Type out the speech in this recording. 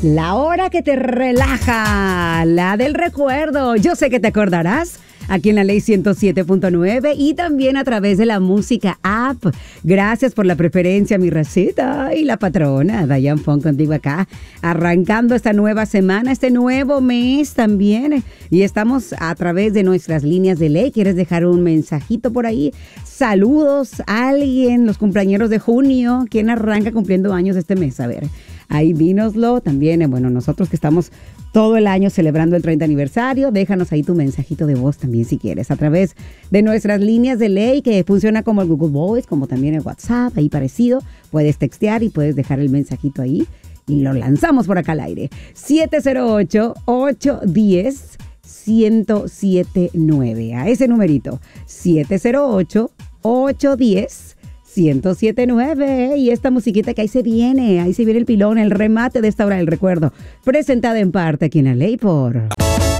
La hora que te relaja, la del recuerdo. Yo sé que te acordarás aquí en la Ley 107.9 y también a través de la música app. Gracias por la preferencia, mi receta y la patrona. Diane Fong contigo acá, arrancando esta nueva semana, este nuevo mes también. Y estamos a través de nuestras líneas de ley. ¿Quieres dejar un mensajito por ahí? Saludos a alguien, los cumpleañeros de junio. ¿Quién arranca cumpliendo años este mes? A ver, ahí dínoslo. También, bueno, nosotros que estamos todo el año celebrando el 30 aniversario, déjanos ahí tu mensajito de voz también si quieres, a través de nuestras líneas de ley que funciona como el Google Voice, como también el WhatsApp, ahí parecido. Puedes textear y puedes dejar el mensajito ahí y lo lanzamos por acá al aire. 708-810-1079, a ese numerito, 708-810-1079. Y esta musiquita que ahí se viene el pilón, el remate de esta hora del recuerdo, presentada en parte aquí en la Ley por